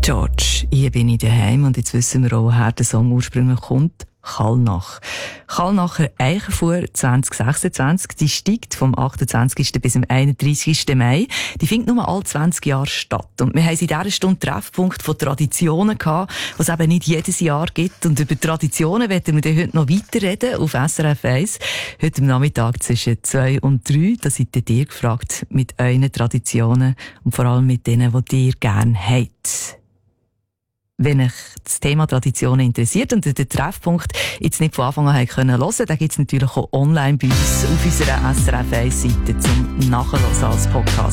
George, hier bin ich daheim und jetzt wissen wir auch, woher der Song ursprünglich kommt. Kallnach. Kallnacher Eicherfuhr 2026, die steigt vom 28. bis zum 31. Mai. Die findet nur alle 20 Jahre statt. Und wir haben in dieser Stunde Treffpunkt von Traditionen gehabt, was es eben nicht jedes Jahr gibt. Und über Traditionen werden wir heute noch weiterreden auf SRF 1. Heute am Nachmittag zwischen 2 und 3. Da seid ihr gefragt mit euren Traditionen und vor allem mit denen, die ihr gerne habt. Wenn euch das Thema Traditionen interessiert und den Treffpunkt jetzt nicht von Anfang an hören können, dann gibt es natürlich auch online bei uns auf unserer SRF 1 Seite zum Nachhören als Podcast.